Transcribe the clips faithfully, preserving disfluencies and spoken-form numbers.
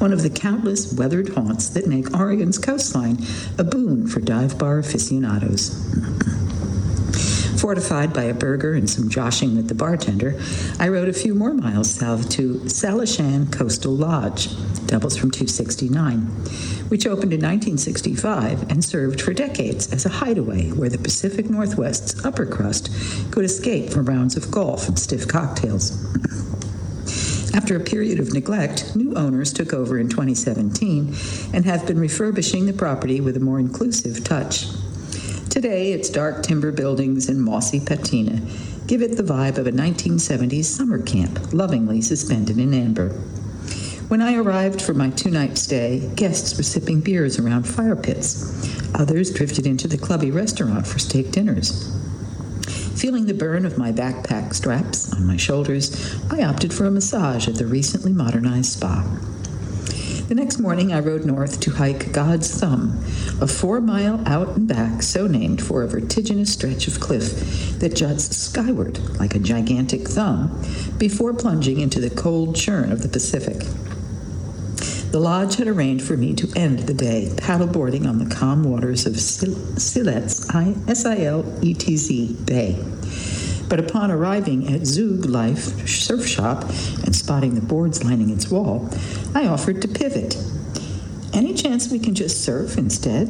one of the countless weathered haunts that make Oregon's coastline a boon for dive bar aficionados. Fortified by a burger and some joshing with the bartender, I rode a few more miles south to Salishan Coastal Lodge, doubles from two sixty-nine, which opened in nineteen sixty-five and served for decades as a hideaway where the Pacific Northwest's upper crust could escape from rounds of golf and stiff cocktails. After a period of neglect, new owners took over in twenty seventeen and have been refurbishing the property with a more inclusive touch. Today, its dark timber buildings and mossy patina give it the vibe of a nineteen seventies summer camp, lovingly suspended in amber. When I arrived for my two-night stay, guests were sipping beers around fire pits. Others drifted into the clubby restaurant for steak dinners. Feeling the burn of my backpack straps on my shoulders, I opted for a massage at the recently modernized spa. The next morning, I rode north to hike God's Thumb, a four-mile out-and-back so named for a vertiginous stretch of cliff that juts skyward like a gigantic thumb before plunging into the cold churn of the Pacific. The lodge had arranged for me to end the day paddleboarding on the calm waters of Siletz, S I L E T Z Bay. But upon arriving at Zug Life Surf Shop and spotting the boards lining its wall, I offered to pivot. Any chance we can just surf instead?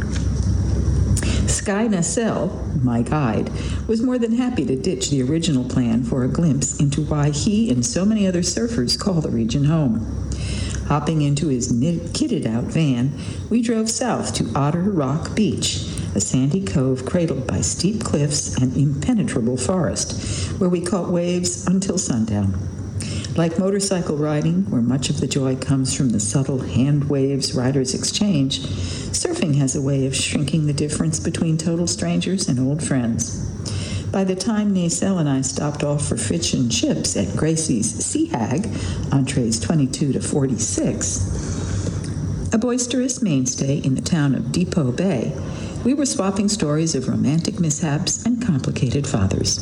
Sky Nassel, my guide, was more than happy to ditch the original plan for a glimpse into why he and so many other surfers call the region home. Hopping into his kitted-out van, we drove south to Otter Rock Beach, a sandy cove cradled by steep cliffs and impenetrable forest, where we caught waves until sundown. Like motorcycle riding, where much of the joy comes from the subtle hand waves riders exchange, surfing has a way of shrinking the difference between total strangers and old friends. By the time Nacelle and I stopped off for fish and chips at Gracie's Sea Hag, entrees twenty-two to forty-six, a boisterous mainstay in the town of Depot Bay, we were swapping stories of romantic mishaps and complicated fathers.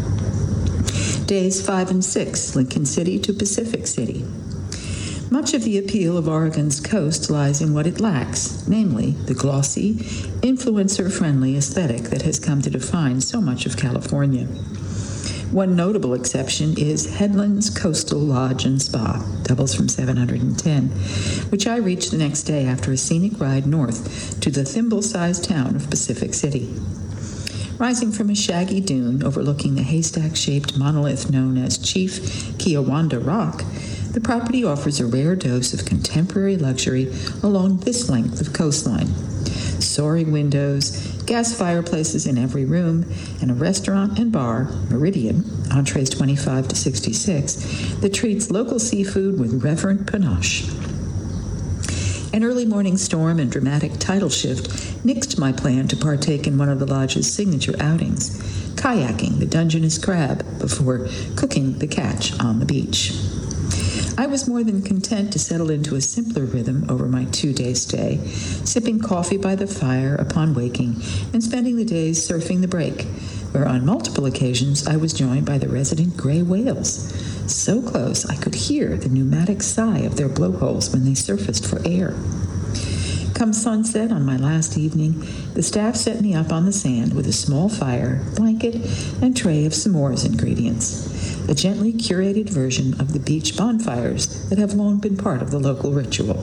Days five and six, Lincoln City to Pacific City. Much of the appeal of Oregon's coast lies in what it lacks, namely the glossy, influencer-friendly aesthetic that has come to define so much of California. One notable exception is Headlands Coastal Lodge and Spa, doubles from seven hundred ten, which I reached the next day after a scenic ride north to the thimble-sized town of Pacific City. Rising from a shaggy dune overlooking the haystack-shaped monolith known as Chief Kiawanda Rock, the property offers a rare dose of contemporary luxury along this length of coastline. Soaring windows, gas fireplaces in every room, and a restaurant and bar, Meridian, entrees twenty-five to sixty-six, that treats local seafood with reverent panache. An early morning storm and dramatic tidal shift nixed my plan to partake in one of the lodge's signature outings, kayaking the Dungeness crab before cooking the catch on the beach. I was more than content to settle into a simpler rhythm over my two-day stay, sipping coffee by the fire upon waking and spending the days surfing the break, where on multiple occasions I was joined by the resident gray whales, so close I could hear the pneumatic sigh of their blowholes when they surfaced for air. Come sunset on my last evening, the staff set me up on the sand with a small fire, blanket, and tray of s'mores ingredients, a gently curated version of the beach bonfires that have long been part of the local ritual.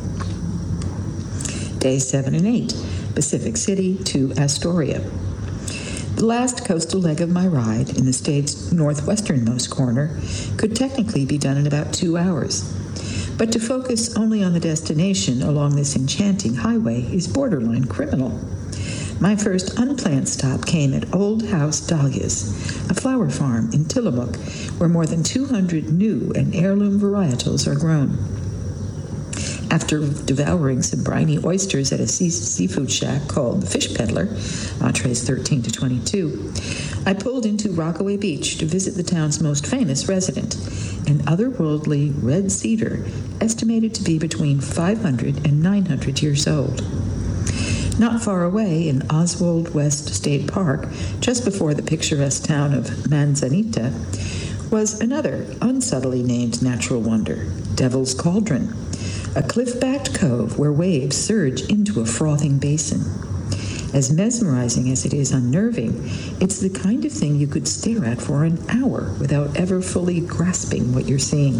Days seven and eight, Pacific City to Astoria. The last coastal leg of my ride, in the state's northwesternmost corner, could technically be done in about two hours. But to focus only on the destination along this enchanting highway is borderline criminal. My first unplanned stop came at Old House Dahlias, a flower farm in Tillamook, where more than two hundred new and heirloom varietals are grown. After devouring some briny oysters at a sea- seafood shack called the Fish Peddler, entrees thirteen to twenty-two, I pulled into Rockaway Beach to visit the town's most famous resident, an otherworldly red cedar estimated to be between five hundred and nine hundred years old. Not far away in Oswald West State Park, just before the picturesque town of Manzanita, was another unsubtly named natural wonder, Devil's Cauldron, a cliff-backed cove where waves surge into a frothing basin. As mesmerizing as it is unnerving, it's the kind of thing you could stare at for an hour without ever fully grasping what you're seeing.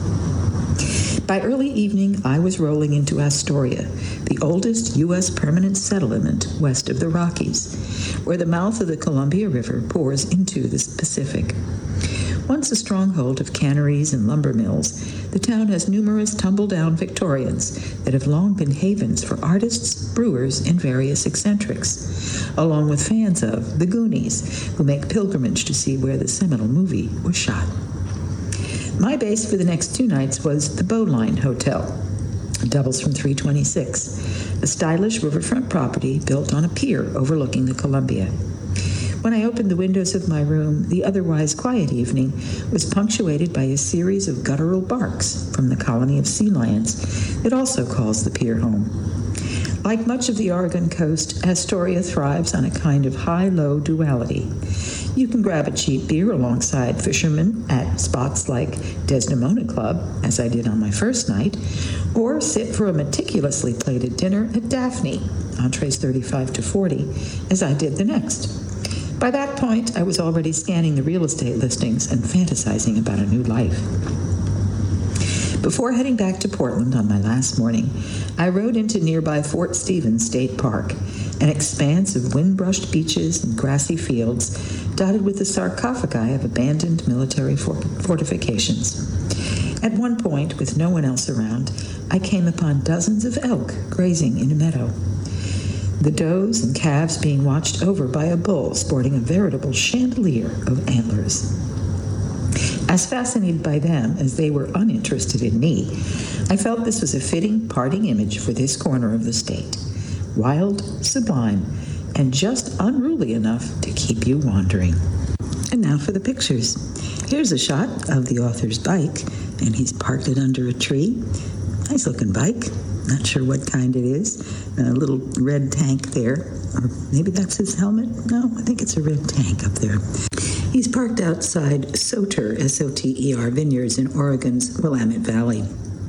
By early evening, I was rolling into Astoria, the oldest U S permanent settlement west of the Rockies, where the mouth of the Columbia River pours into the Pacific. Once a stronghold of canneries and lumber mills, the town has numerous tumble-down Victorians that have long been havens for artists, brewers, and various eccentrics, along with fans of The Goonies, who make pilgrimage to see where the seminal movie was shot. My base for the next two nights was the Bowline Hotel, doubles from three twenty-six, a stylish riverfront property built on a pier overlooking the Columbia. When I opened the windows of my room, the otherwise quiet evening was punctuated by a series of guttural barks from the colony of sea lions that also calls the pier home. Like much of the Oregon coast, Astoria thrives on a kind of high-low duality. You can grab a cheap beer alongside fishermen at spots like Desdemona Club, as I did on my first night, or sit for a meticulously plated dinner at Daphne, entrees thirty-five to forty, as I did the next. By that point, I was already scanning the real estate listings and fantasizing about a new life. Before heading back to Portland on my last morning, I rode into nearby Fort Stevens State Park, an expanse of wind-brushed beaches and grassy fields dotted with the sarcophagi of abandoned military fortifications. At one point, with no one else around, I came upon dozens of elk grazing in a meadow, the does and calves being watched over by a bull sporting a veritable chandelier of antlers. As fascinated by them as they were uninterested in me, I felt this was a fitting parting image for this corner of the state. Wild, sublime, and just unruly enough to keep you wandering. And now for the pictures. Here's a shot of the author's bike, and he's parked it under a tree. Nice looking bike. Not sure what kind it is. A little red tank there. Or maybe that's his helmet? No, I think it's a red tank up there. He's parked outside Soter, S O T E R, Vineyards in Oregon's Willamette Valley.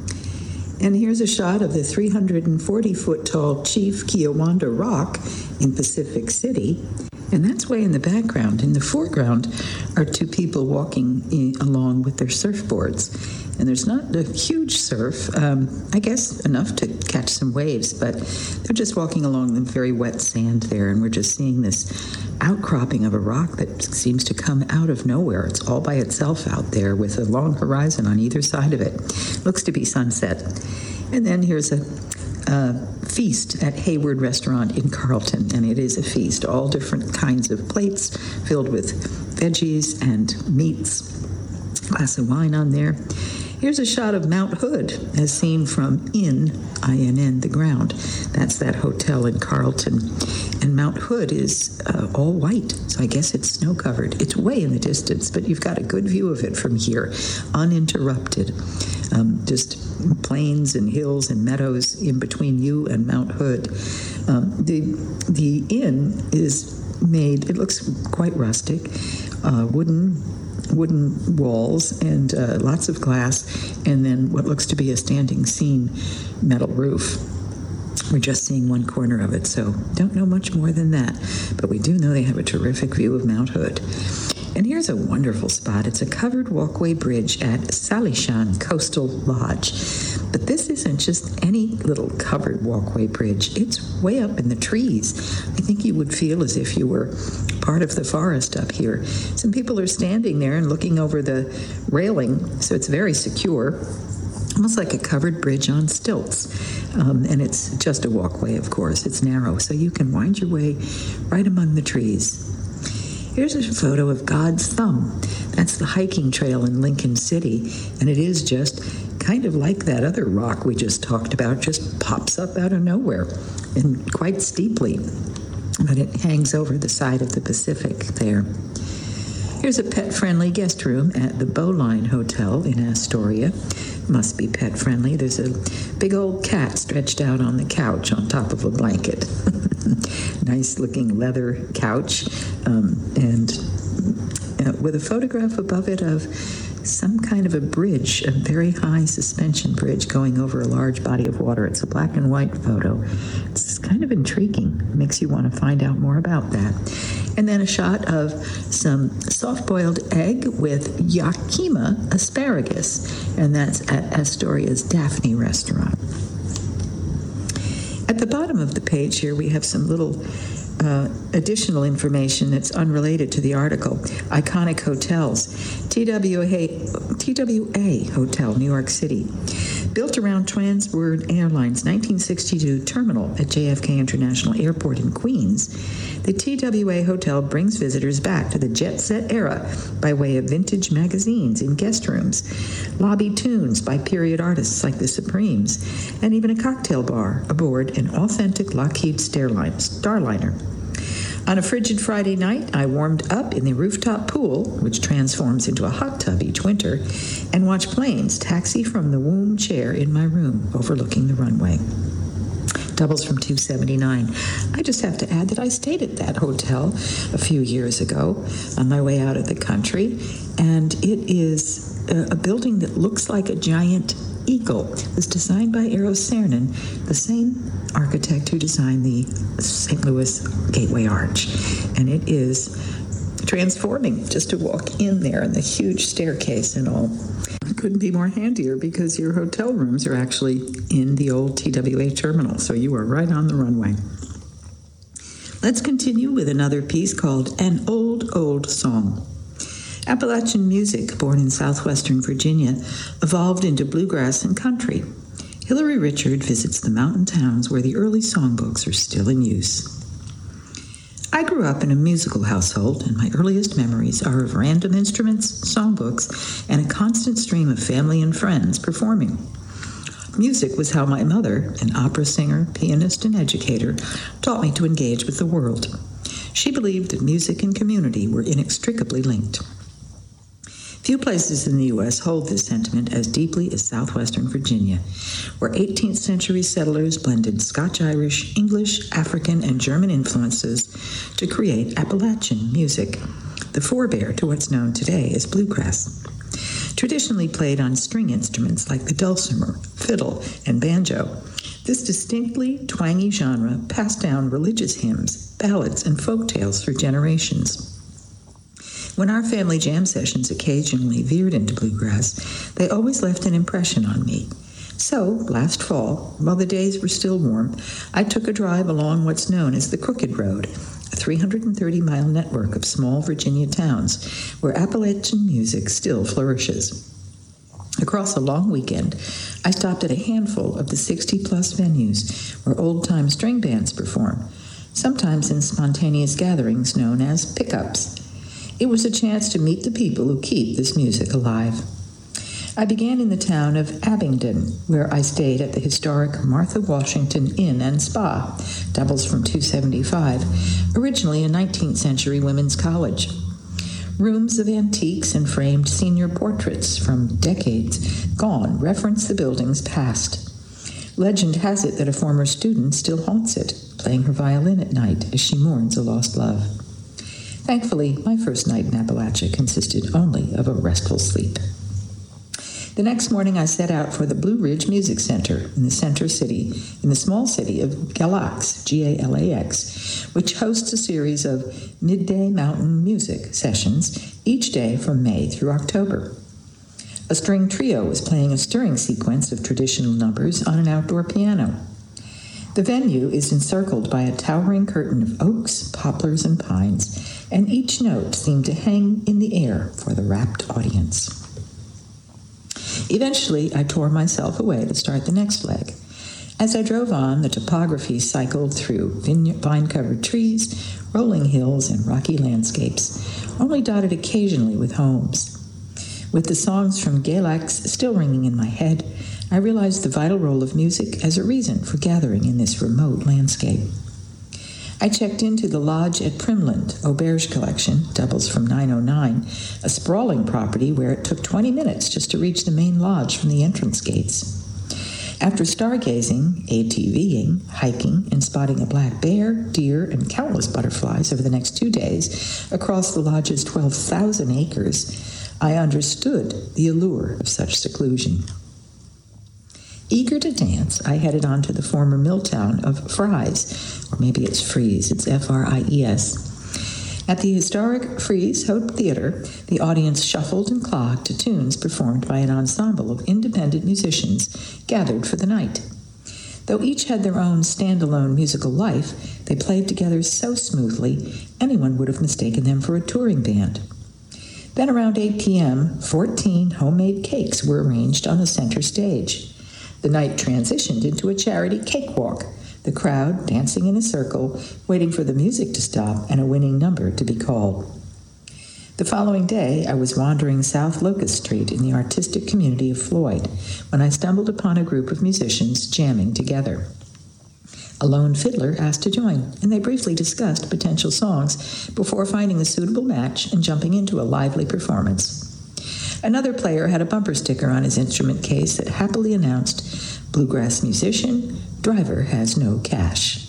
And here's a shot of the three hundred forty foot tall Chief Kiowanda Rock in Pacific City. And that's way in the background. In the foreground are two people walking in, along with their surfboards. And there's not a huge surf, um, I guess enough to catch some waves, but they're just walking along the very wet sand there, and we're just seeing this outcropping of a rock that seems to come out of nowhere. It's all by itself out there with a long horizon on either side of it. Looks to be sunset. And then here's a uh, feast at Hayward Restaurant in Carlton, and it is a feast. All different kinds of plates filled with veggies and meats, glass of wine on there. Here's a shot of Mount Hood, as seen from In, I N N, the ground. That's that hotel in Carlton. And Mount Hood is uh, all white, so I guess it's snow-covered. It's way in the distance, but you've got a good view of it from here, uninterrupted. Um, just plains and hills and meadows in between you and Mount Hood. Um, the, the inn is made, it looks quite rustic, uh, wooden wooden walls and uh, lots of glass, and then what looks to be a standing seam metal roof. We're just seeing one corner of it, so don't know much more than that, but we do know they have a terrific view of Mount Hood. And here's a wonderful spot. It's a covered walkway bridge at Salishan Coastal Lodge. But this isn't just any little covered walkway bridge. It's way up in the trees. I think you would feel as if you were part of the forest up here. Some people are standing there and looking over the railing, so it's very secure. Almost like a covered bridge on stilts. Um, and it's just a walkway, of course. It's narrow, so you can wind your way right among the trees. Here's a photo of God's Thumb. That's the hiking trail in Lincoln City, and it is just kind of like that other rock we just talked about, just pops up out of nowhere, and quite steeply, but it hangs over the side of the Pacific there. Here's a pet-friendly guest room at the Bowline Hotel in Astoria. Must be pet-friendly. There's a big old cat stretched out on the couch on top of a blanket. Nice-looking leather couch, um, and uh, with a photograph above it of some kind of a bridge, a very high suspension bridge going over a large body of water. It's a black and white photo. It's kind of intriguing. Makes you want to find out more about that. And then a shot of some soft-boiled egg with Yakima asparagus, and that's at Astoria's Daphne restaurant. At the bottom of the page here, we have some little uh, additional information that's unrelated to the article. Iconic hotels. T W A, T W A Hotel, New York City. Built around Transworld Airlines' nineteen sixty-two terminal at J F K International Airport in Queens, the T W A Hotel brings visitors back to the jet set era by way of vintage magazines in guest rooms, lobby tunes by period artists like the Supremes, and even a cocktail bar aboard an authentic Lockheed Starliner. On a frigid Friday night, I warmed up in the rooftop pool, which transforms into a hot tub each winter, and watched planes taxi from the womb chair in my room overlooking the runway. Doubles from two seventy-nine. I just have to add that I stayed at that hotel a few years ago on my way out of the country, and it is a, a building that looks like a giant eagle. It was designed by Eero Saarinen, the same architect who designed the Saint Louis Gateway Arch. And it is transforming just to walk in there, and the huge staircase and all. It couldn't be more handier because your hotel rooms are actually in the old T W A terminal, so you are right on the runway. Let's continue with another piece called An Old, Old Song. Appalachian music, born in southwestern Virginia, evolved into bluegrass and country. Hillary Richard visits the mountain towns where the early songbooks are still in use. I grew up in a musical household, and my earliest memories are of random instruments, songbooks, and a constant stream of family and friends performing. Music was how my mother, an opera singer, pianist, and educator, taught me to engage with the world. She believed that music and community were inextricably linked. Few places in the U S hold this sentiment as deeply as southwestern Virginia, where eighteenth century settlers blended Scotch-Irish, English, African, and German influences to create Appalachian music, the forebear to what's known today as bluegrass. Traditionally played on string instruments like the dulcimer, fiddle, and banjo, this distinctly twangy genre passed down religious hymns, ballads, and folk tales for generations. When our family jam sessions occasionally veered into bluegrass, they always left an impression on me. So, last fall, while the days were still warm, I took a drive along what's known as the Crooked Road, a three hundred thirty mile network of small Virginia towns where Appalachian music still flourishes. Across a long weekend, I stopped at a handful of the sixty-plus venues where old-time string bands perform, sometimes in spontaneous gatherings known as pickups. It was a chance to meet the people who keep this music alive. I began in the town of Abingdon, where I stayed at the historic Martha Washington Inn and Spa, doubles from two seventy-five, originally a nineteenth century women's college. Rooms of antiques and framed senior portraits from decades gone reference the building's past. Legend has it that a former student still haunts it, playing her violin at night as she mourns a lost love. Thankfully, my first night in Appalachia consisted only of a restful sleep. The next morning, I set out for the Blue Ridge Music Center in the center city, in the small city of Galax, G A L A X, which hosts a series of midday mountain music sessions each day from May through October. A string trio was playing a stirring sequence of traditional numbers on an outdoor piano. The venue is encircled by a towering curtain of oaks, poplars, and pines, and each note seemed to hang in the air for the rapt audience. Eventually, I tore myself away to start the next leg. As I drove on, the topography cycled through vine-covered trees, rolling hills, and rocky landscapes, only dotted occasionally with homes. With the songs from Galax still ringing in my head, I realized the vital role of music as a reason for gathering in this remote landscape. I checked into the lodge at Primland, Auberge Collection, doubles from nine oh nine, a sprawling property where it took twenty minutes just to reach the main lodge from the entrance gates. After stargazing, ATVing, hiking, and spotting a black bear, deer, and countless butterflies over the next two days across the lodge's twelve thousand acres, I understood the allure of such seclusion. Eager to dance, I headed on to the former mill town of Fries, or maybe it's Fries, it's F R I E S. At the historic Fries Haute Theater, the audience shuffled and clogged to tunes performed by an ensemble of independent musicians gathered for the night. Though each had their own standalone musical life, they played together so smoothly, anyone would have mistaken them for a touring band. Then around eight p.m., fourteen homemade cakes were arranged on the center stage. The night transitioned into a charity cakewalk, the crowd dancing in a circle, waiting for the music to stop and a winning number to be called. The following day, I was wandering South Locust Street in the artistic community of Floyd when I stumbled upon a group of musicians jamming together. A lone fiddler asked to join, and they briefly discussed potential songs before finding a suitable match and jumping into a lively performance. Another player had a bumper sticker on his instrument case that happily announced, "Bluegrass musician, driver has no cash."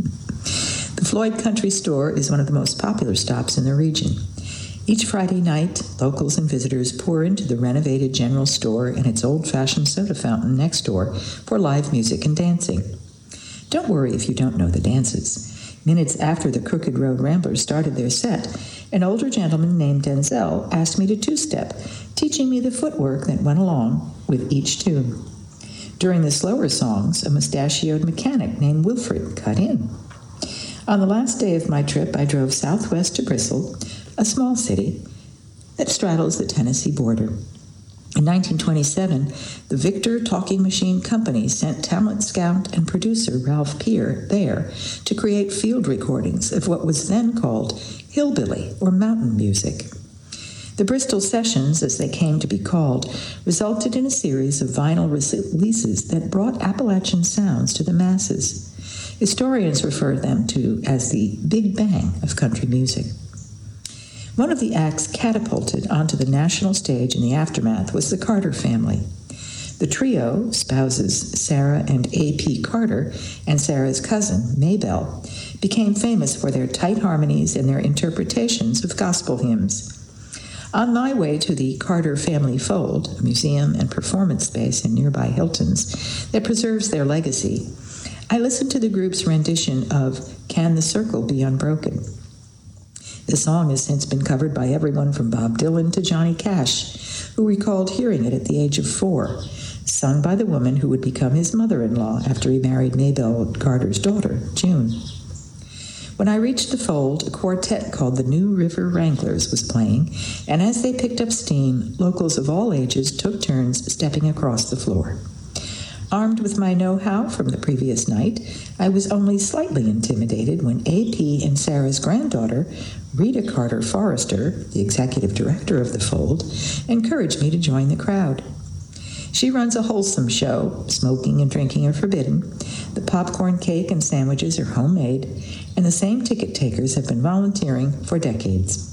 The Floyd Country Store is one of the most popular stops in the region. Each Friday night, locals and visitors pour into the renovated general store and its old-fashioned soda fountain next door for live music and dancing. Don't worry if you don't know the dances. Minutes after the Crooked Road Ramblers started their set, an older gentleman named Denzel asked me to two-step, teaching me the footwork that went along with each tune. During the slower songs, a mustachioed mechanic named Wilfred cut in. On the last day of my trip, I drove southwest to Bristol, a small city that straddles the Tennessee border. In nineteen twenty-seven, the Victor Talking Machine Company sent talent scout and producer Ralph Peer there to create field recordings of what was then called hillbilly or mountain music. The Bristol Sessions, as they came to be called, resulted in a series of vinyl releases that brought Appalachian sounds to the masses. Historians refer them to as the Big Bang of country music. One of the acts catapulted onto the national stage in the aftermath was the Carter family. The trio, spouses Sarah and A P Carter, and Sarah's cousin, Maybelle, became famous for their tight harmonies and their interpretations of gospel hymns. On my way to the Carter Family Fold, a museum and performance space in nearby Hiltons that preserves their legacy, I listened to the group's rendition of "Can the Circle Be Unbroken?" The song has since been covered by everyone from Bob Dylan to Johnny Cash, who recalled hearing it at the age of four, sung by the woman who would become his mother-in-law after he married Maybelle Carter's daughter, June. When I reached the Fold, a quartet called the New River Wranglers was playing, and as they picked up steam, locals of all ages took turns stepping across the floor. Armed with my know-how from the previous night, I was only slightly intimidated when A P and Sarah's granddaughter, Rita Carter Forrester, the executive director of the Fold, encouraged me to join the crowd. She runs a wholesome show. Smoking and drinking are forbidden. The popcorn cake and sandwiches are homemade, and the same ticket takers have been volunteering for decades.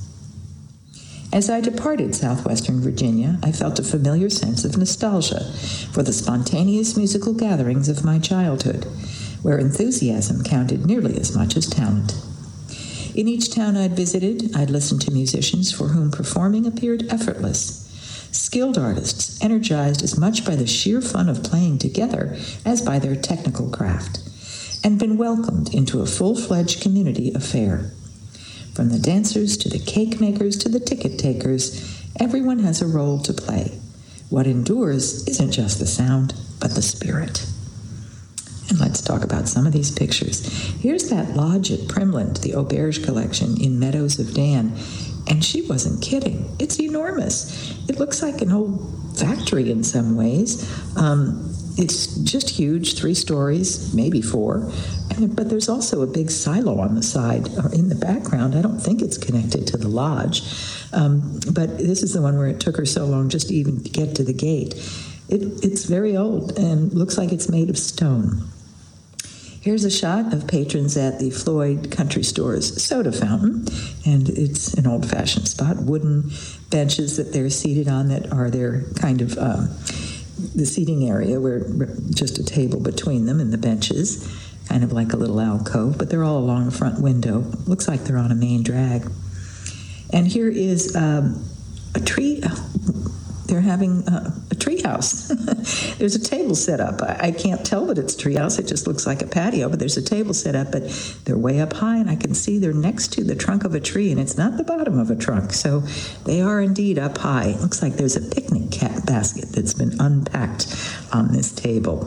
As I departed southwestern Virginia, I felt a familiar sense of nostalgia for the spontaneous musical gatherings of my childhood, where enthusiasm counted nearly as much as talent. In each town I'd visited, I'd listened to musicians for whom performing appeared effortless. Skilled artists, energized as much by the sheer fun of playing together as by their technical craft, and been welcomed into a full-fledged community affair. From the dancers to the cake makers to the ticket takers, everyone has a role to play. What endures isn't just the sound, but the spirit. And let's talk about some of these pictures. Here's that lodge at Primland, the Auberge collection in Meadows of Dan, and she wasn't kidding. It's enormous. It looks like an old factory in some ways. Um, it's just huge, three stories, maybe four. And, but there's also a big silo on the side or in the background. I don't think it's connected to the lodge. Um, but this is the one where it took her so long just to even get to the gate. It, it's very old and looks like it's made of stone. Here's a shot of patrons at the Floyd Country Store's soda fountain, and it's an old-fashioned spot, wooden benches that they're seated on that are their kind of um, the seating area where just a table between them and the benches, kind of like a little alcove, but they're all along the front window. Looks like they're on a main drag. And here is um, a tree. They're having a, a tree house. There's a table set up. I, I can't tell that it's a tree house. It just looks like a patio, but there's a table set up, but they're way up high, and I can see they're next to the trunk of a tree, and it's not the bottom of a trunk. So they are indeed up high. It looks like there's a picnic cat basket that's been unpacked on this table.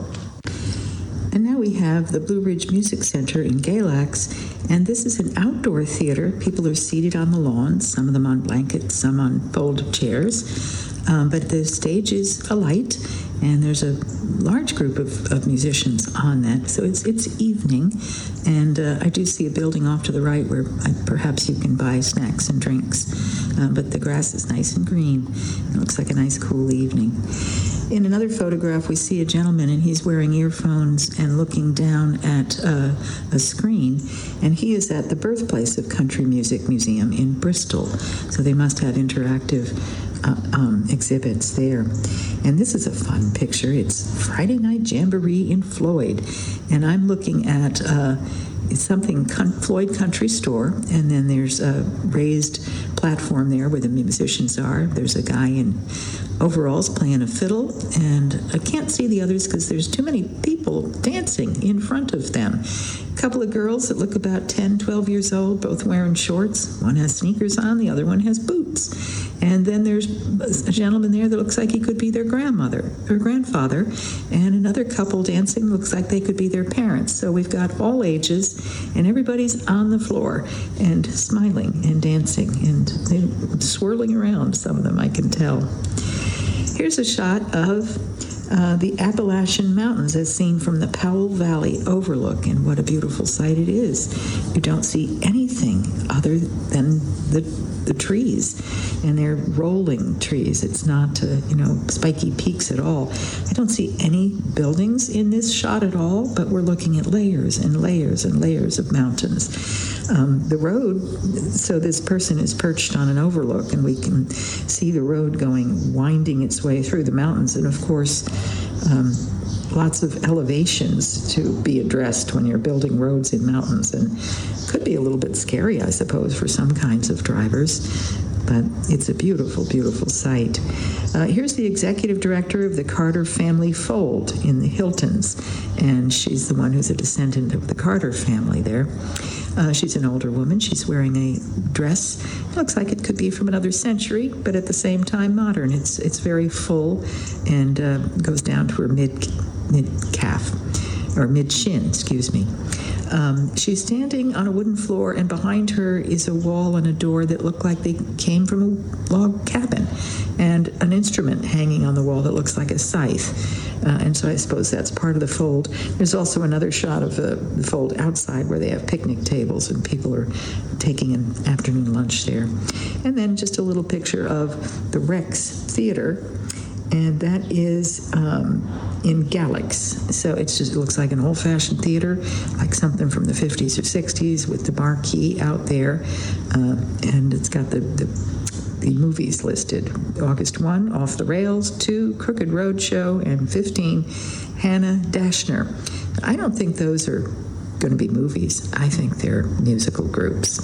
And now we have the Blue Ridge Music Center in Galax, and this is an outdoor theater. People are seated on the lawn, some of them on blankets, some on folded chairs. Um, but the stage is alight, and there's a large group of, of musicians on that. So it's it's evening, and uh, I do see a building off to the right where I, perhaps you can buy snacks and drinks. Uh, but the grass is nice and green. It looks like a nice, cool evening. In another photograph, we see a gentleman, and he's wearing earphones and looking down at uh, a screen, and he is at the Birthplace of Country Music Museum in Bristol. So they must have interactive Uh, um, exhibits there. And this is a fun picture. It's Friday Night Jamboree in Floyd. And I'm looking at uh, it's something Con- Floyd Country Store, and then there's a raised platform there where the musicians are. There's a guy in overalls playing a fiddle, and I can't see the others because there's too many people dancing in front of them. A couple of girls that look about ten, twelve years old, both wearing shorts. One has sneakers on, the other one has boots. And then there's a gentleman there that looks like he could be their grandmother or grandfather, and another couple dancing looks like they could be their parents. So we've got all ages, and everybody's on the floor and smiling and dancing and they're swirling around, some of them I can tell. Here's a shot of uh, the Appalachian Mountains as seen from the Powell Valley overlook, and what a beautiful sight it is. You don't see anything other than the the trees, and they're rolling trees. It's not, uh, you know, spiky peaks at all. I don't see any buildings in this shot at all, but we're looking at layers and layers and layers of mountains. Um, the road, so this person is perched on an overlook, and we can see the road going, winding its way through the mountains, and of course, um, lots of elevations to be addressed when you're building roads in mountains, and could be a little bit scary, I suppose, for some kinds of drivers, but it's a beautiful, beautiful sight. Uh, here's the executive director of the Carter family fold in the Hiltons, and she's the one who's a descendant of the Carter family there. Uh, she's an older woman. She's wearing a dress. It looks like it could be from another century, but at the same time modern. It's it's very full and uh, goes down to her mid mid calf or mid shin, excuse me. Um, she's standing on a wooden floor, and behind her is a wall and a door that look like they came from a log cabin, and an instrument hanging on the wall that looks like a scythe. Uh, and so I suppose that's part of the fold. There's also another shot of the, the fold outside where they have picnic tables and people are taking an afternoon lunch there. And then just a little picture of the Rex Theater, and that is um, in Galax. So it's just, it looks like an old-fashioned theater, like something from the fifties or sixties with the marquee out there, uh, and it's got the, the the movies listed: August first, Off the Rails; two, Crooked Road Show; and fifteen, Hannah Dashner. I don't think those are going to be movies. I think they're musical groups.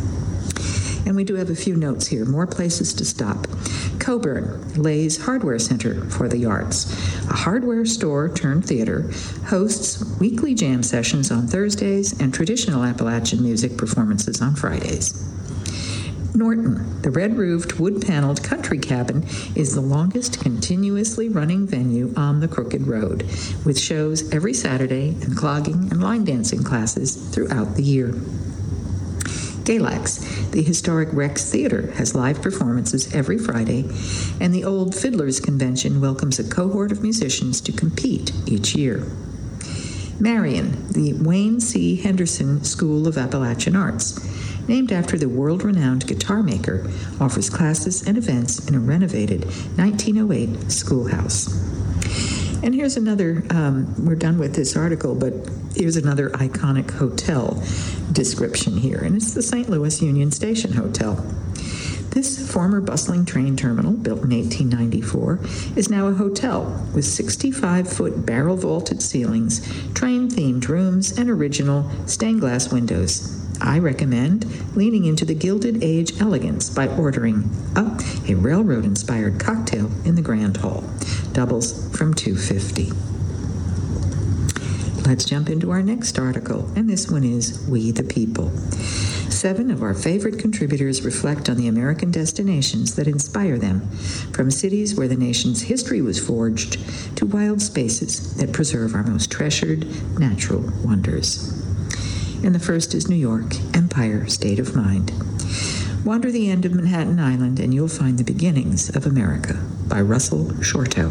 And we do have a few notes here, more places to stop. Coburn, Lay's Hardware Center for the Arts. A hardware store turned theater, hosts weekly jam sessions on Thursdays and traditional Appalachian music performances on Fridays. Norton, the red-roofed, wood-paneled country cabin, is the longest continuously running venue on the Crooked Road, with shows every Saturday and clogging and line dancing classes throughout the year. Galax, the historic Rex Theater, has live performances every Friday, and the Old Fiddlers Convention welcomes a cohort of musicians to compete each year. Marion, the Wayne C. Henderson School of Appalachian Arts, named after the world-renowned guitar maker, offers classes and events in a renovated nineteen oh eight schoolhouse. And here's another, um, we're done with this article, but here's another iconic hotel description here, and it's the Saint Louis Union Station Hotel. This former bustling train terminal, built in eighteen ninety-four, is now a hotel with sixty-five-foot barrel-vaulted ceilings, train-themed rooms, and original stained glass windows. I recommend leaning into the Gilded Age elegance by ordering up a railroad-inspired cocktail in the Grand Hall. Doubles from two dollars and fifty cents. Let's jump into our next article, and this one is We the People. Seven of our favorite contributors reflect on the American destinations that inspire them, from cities where the nation's history was forged to wild spaces that preserve our most treasured natural wonders. And the first is New York, Empire, State of Mind. Wander the end of Manhattan Island and you'll find the beginnings of America by Russell Shorto.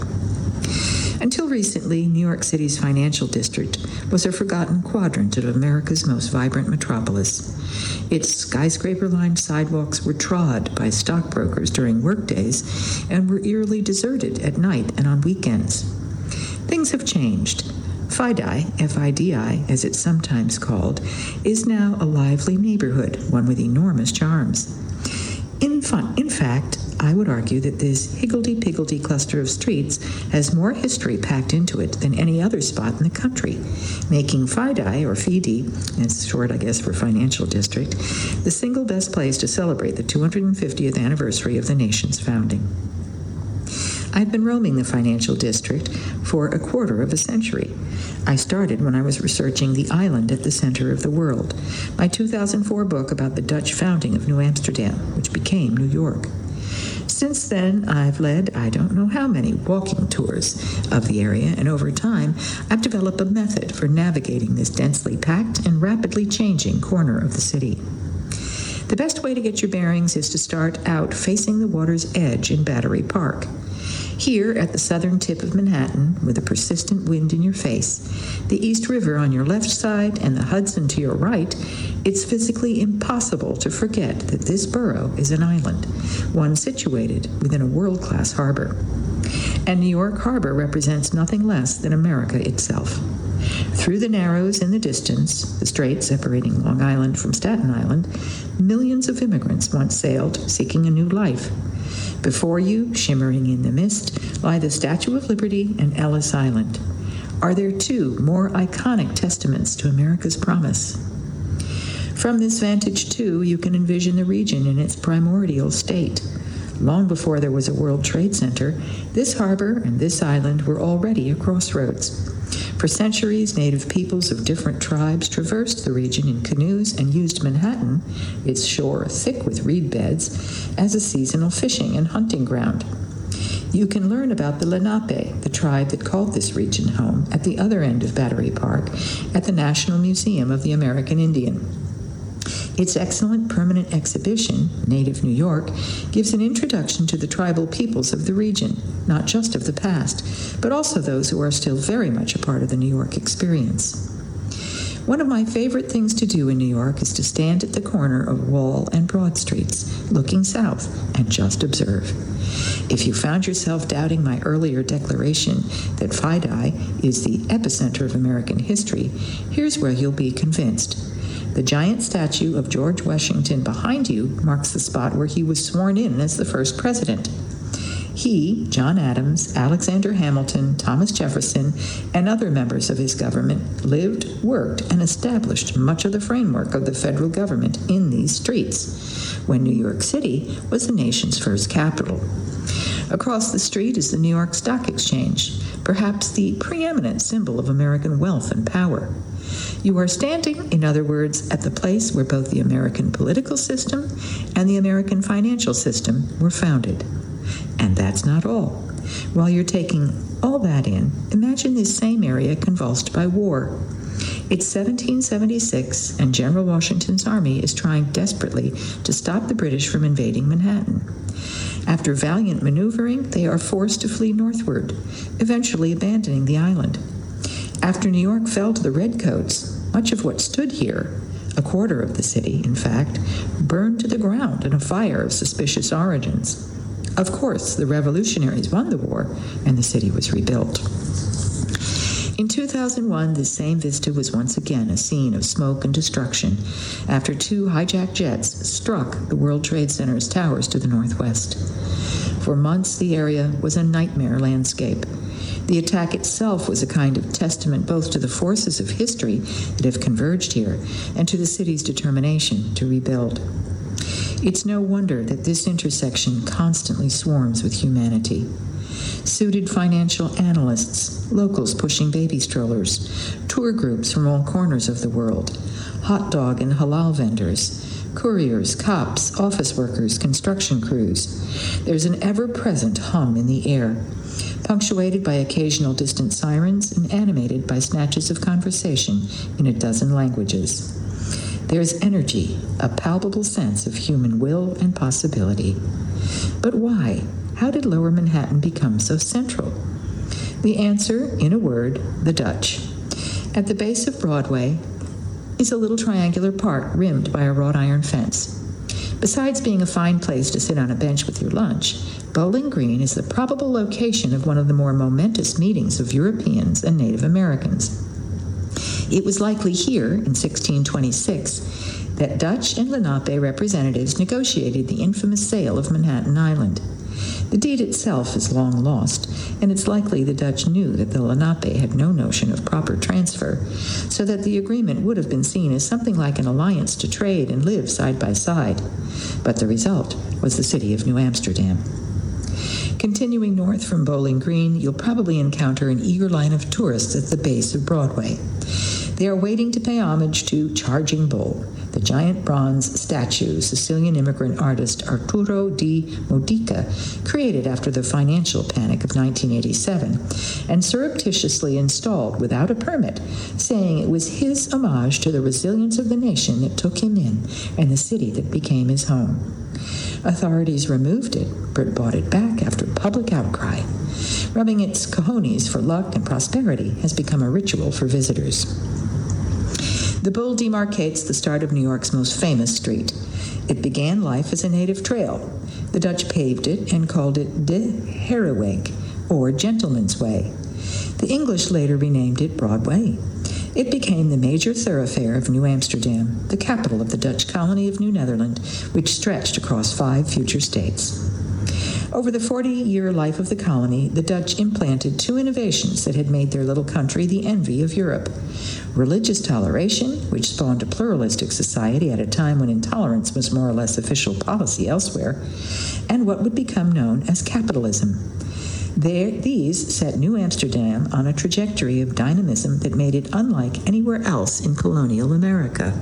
Until recently, New York City's financial district was a forgotten quadrant of America's most vibrant metropolis. Its skyscraper-lined sidewalks were trod by stockbrokers during workdays and were eerily deserted at night and on weekends. Things have changed. FIDI, F I D I, as it's sometimes called, is now a lively neighborhood, one with enormous charms. In, fun, in fact, I would argue that this higgledy-piggledy cluster of streets has more history packed into it than any other spot in the country, making FIDI, or FIDI, it's short, I guess, for Financial District, the single best place to celebrate the two hundred fiftieth anniversary of the nation's founding. I've been roaming the Financial District for a quarter of a century. I started when I was researching The Island at the Center of the World, my two thousand four book about the Dutch founding of New Amsterdam, which became New York. Since then, I've led I don't know how many walking tours of the area, and over time, I've developed a method for navigating this densely packed and rapidly changing corner of the city. The best way to get your bearings is to start out facing the water's edge in Battery Park. Here, at the southern tip of Manhattan, with a persistent wind in your face, the East River on your left side and the Hudson to your right, it's physically impossible to forget that this borough is an island, one situated within a world-class harbor. And New York Harbor represents nothing less than America itself. Through the Narrows in the distance, the strait separating Long Island from Staten Island, millions of immigrants once sailed seeking a new life. Before you, shimmering in the mist, lie the Statue of Liberty and Ellis Island. Are there two more iconic testaments to America's promise? From this vantage, too, you can envision the region in its primordial state. Long before there was a World Trade Center, this harbor and this island were already a crossroads. For centuries, native peoples of different tribes traversed the region in canoes and used Manhattan, its shore thick with reed beds, as a seasonal fishing and hunting ground. You can learn about the Lenape, the tribe that called this region home, at the other end of Battery Park, at the National Museum of the American Indian. Its excellent permanent exhibition, Native New York, gives an introduction to the tribal peoples of the region, not just of the past, but also those who are still very much a part of the New York experience. One of my favorite things to do in New York is to stand at the corner of Wall and Broad Streets, looking south, and just observe. If you found yourself doubting my earlier declaration that FIDI is the epicenter of American history, here's where you'll be convinced. The giant statue of George Washington behind you marks the spot where he was sworn in as the first president. He, John Adams, Alexander Hamilton, Thomas Jefferson, and other members of his government lived, worked, and established much of the framework of the federal government in these streets, when New York City was the nation's first capital. Across the street is the New York Stock Exchange, perhaps the preeminent symbol of American wealth and power. You are standing, in other words, at the place where both the American political system and the American financial system were founded. And that's not all. While you're taking all that in, imagine this same area convulsed by war. It's seventeen seventy-six, and General Washington's army is trying desperately to stop the British from invading Manhattan. After valiant maneuvering, they are forced to flee northward, eventually abandoning the island. After New York fell to the Redcoats, much of what stood here, a quarter of the city, in fact, burned to the ground in a fire of suspicious origins. Of course, the revolutionaries won the war, and the city was rebuilt. In two thousand one, this same vista was once again a scene of smoke and destruction after two hijacked jets struck the World Trade Center's towers to the northwest. For months, the area was a nightmare landscape. The attack itself was a kind of testament both to the forces of history that have converged here and to the city's determination to rebuild. It's no wonder that this intersection constantly swarms with humanity. Suited financial analysts, locals pushing baby strollers, tour groups from all corners of the world, hot dog and halal vendors, couriers, cops, office workers, construction crews. There's an ever-present hum in the air, punctuated by occasional distant sirens and animated by snatches of conversation in a dozen languages. There's energy, a palpable sense of human will and possibility. But why? How did Lower Manhattan become so central? The answer, in a word, the Dutch. At the base of Broadway is a little triangular park rimmed by a wrought iron fence. Besides being a fine place to sit on a bench with your lunch, Bowling Green is the probable location of one of the more momentous meetings of Europeans and Native Americans. It was likely here, in sixteen twenty-six, that Dutch and Lenape representatives negotiated the infamous sale of Manhattan Island. The deed itself is long lost, and it's likely the Dutch knew that the Lenape had no notion of proper transfer, so that the agreement would have been seen as something like an alliance to trade and live side by side. But the result was the city of New Amsterdam. Continuing north from Bowling Green, you'll probably encounter an eager line of tourists at the base of Broadway. They are waiting to pay homage to Charging Bull, the giant bronze statue Sicilian immigrant artist Arturo di Modica created after the financial panic of nineteen eighty-seven and surreptitiously installed without a permit, saying it was his homage to the resilience of the nation that took him in and the city that became his home. Authorities removed it, but bought it back after public outcry. Rubbing its cojones for luck and prosperity has become a ritual for visitors. The Bull demarcates the start of New York's most famous street. It began life as a native trail. The Dutch paved it and called it De Hereweg, or Gentleman's Way. The English later renamed it Broadway. It became the major thoroughfare of New Amsterdam, the capital of the Dutch colony of New Netherland, which stretched across five future states. Over the forty-year life of the colony, the Dutch implanted two innovations that had made their little country the envy of Europe. Religious toleration, which spawned a pluralistic society at a time when intolerance was more or less official policy elsewhere, and what would become known as capitalism. There, these set New Amsterdam on a trajectory of dynamism that made it unlike anywhere else in colonial America.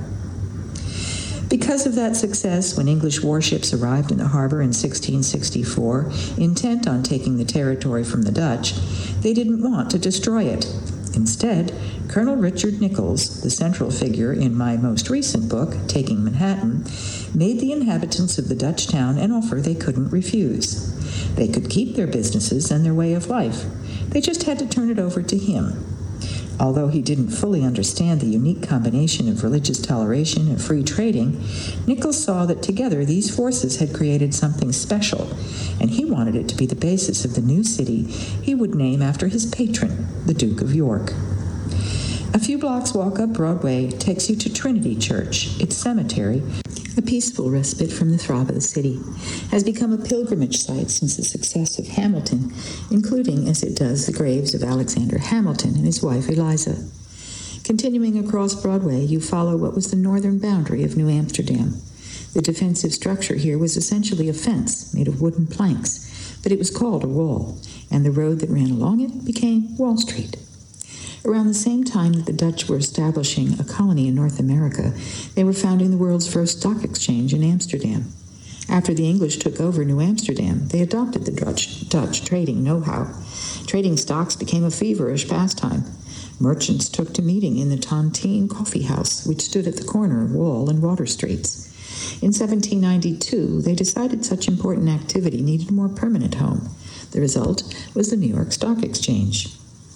Because of that success, when English warships arrived in the harbor in sixteen sixty-four, intent on taking the territory from the Dutch, they didn't want to destroy it. Instead, Colonel Richard Nicolls, the central figure in my most recent book, Taking Manhattan, made the inhabitants of the Dutch town an offer they couldn't refuse. They could keep their businesses and their way of life. They just had to turn it over to him. Although he didn't fully understand the unique combination of religious toleration and free trading, Nicolls saw that together these forces had created something special, and he wanted it to be the basis of the new city he would name after his patron, the Duke of York. A few blocks walk up Broadway takes you to Trinity Church. Its cemetery, a peaceful respite from the throb of the city, has become a pilgrimage site since the success of Hamilton, including, as it does, the graves of Alexander Hamilton and his wife Eliza. Continuing across Broadway, you follow what was the northern boundary of New Amsterdam. The defensive structure here was essentially a fence made of wooden planks, but it was called a wall, and the road that ran along it became Wall Street. Around the same time that the Dutch were establishing a colony in North America, they were founding the world's first stock exchange in Amsterdam. After the English took over New Amsterdam, they adopted the Dutch, Dutch trading know-how. Trading stocks became a feverish pastime. Merchants took to meeting in the Tontine Coffee House, which stood at the corner of Wall and Water Streets. In seventeen ninety-two, they decided such important activity needed a more permanent home. The result was the New York Stock Exchange.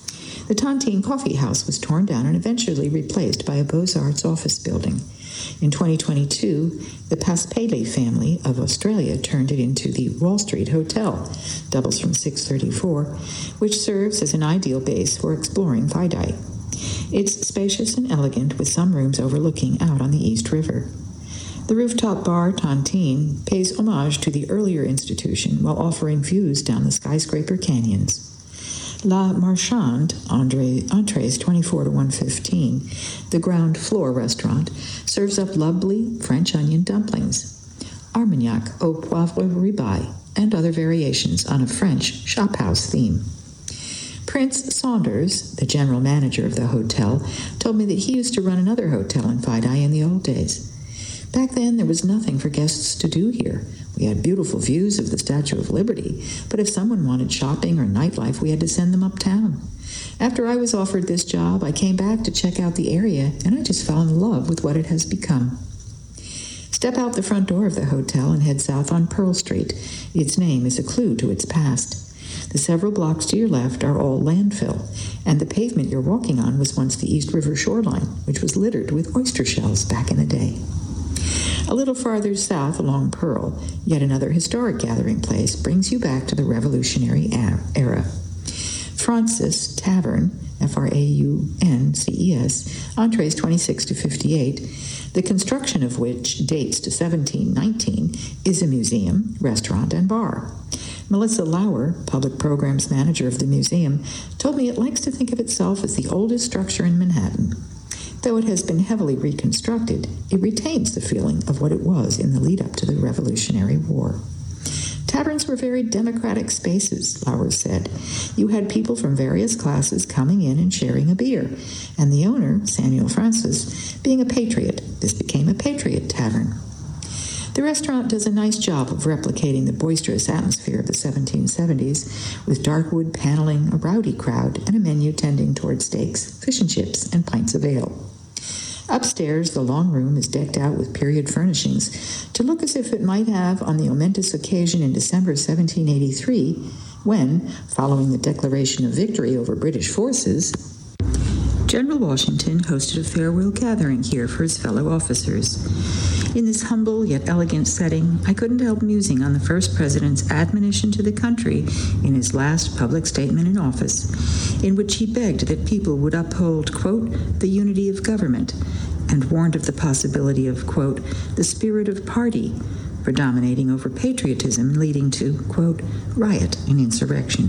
The Tontine Coffee House was torn down and eventually replaced by a Beaux-Arts office building. In twenty twenty-two, the Paspaley family of Australia turned it into the Wall Street Hotel, doubles from six thirty-four, which serves as an ideal base for exploring Vaitai. It's spacious and elegant, with some rooms overlooking out on the East River. The rooftop bar, Tontine, pays homage to the earlier institution while offering views down the skyscraper canyons. La Marchande, Andre, entrees twenty-four to one fifteen, the ground floor restaurant, serves up lovely French onion dumplings, Armagnac au poivre ribeye, and other variations on a French shophouse theme. Prince Saunders, the general manager of the hotel, told me that he used to run another hotel in Vaitai in the old days. Back then, there was nothing for guests to do here. We had beautiful views of the Statue of Liberty, but if someone wanted shopping or nightlife, we had to send them uptown. After I was offered this job, I came back to check out the area, and I just fell in love with what it has become. Step out the front door of the hotel and head south on Pearl Street. Its name is a clue to its past. The several blocks to your left are all landfill, and the pavement you're walking on was once the East River shoreline, which was littered with oyster shells back in the day. A little farther south along Pearl, yet another historic gathering place brings you back to the Revolutionary era. Francis Tavern, F R A U N C E S, entrees twenty-six to fifty-eight, the construction of which dates to seventeen nineteen, is a museum, restaurant, and bar. Melissa Lauer, public programs manager of the museum, told me it likes to think of itself as the oldest structure in Manhattan. Though it has been heavily reconstructed, it retains the feeling of what it was in the lead-up to the Revolutionary War. Taverns were very democratic spaces, Lauer said. You had people from various classes coming in and sharing a beer, and the owner, Samuel Francis, being a patriot. This became a patriot tavern. The restaurant does a nice job of replicating the boisterous atmosphere of the seventeen seventies, with dark wood paneling, a rowdy crowd, and a menu tending toward steaks, fish and chips, and pints of ale. Upstairs, the long room is decked out with period furnishings to look as if it might have on the momentous occasion in December seventeen eighty-three, when, following the declaration of victory over British forces, General Washington hosted a farewell gathering here for his fellow officers. In this humble yet elegant setting, I couldn't help musing on the first president's admonition to the country in his last public statement in office, in which he begged that people would uphold, quote, the unity of government, and warned of the possibility of, quote, the spirit of party predominating over patriotism, leading to, quote, riot and insurrection.